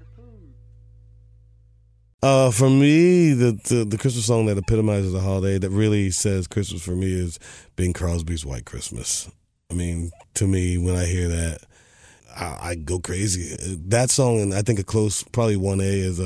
For me, the Christmas song that epitomizes the holiday, that really says Christmas for me, is Bing Crosby's White Christmas. I mean, to me, when I hear that, I go crazy. That song, and I think a close, probably 1A, is